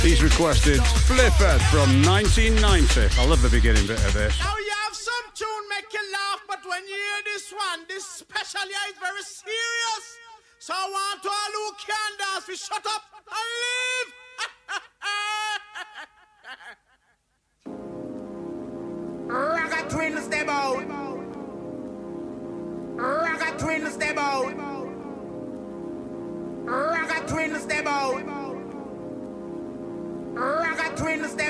He's requested Flifford from 1990. I love the beginning bit of this. Now you have some tune make you laugh, but when you hear this one, this special yeah is very serious. So I want to all who can dance, we shut up and leave. Ragga twins step out. Ragga twins step out. Ragga twins step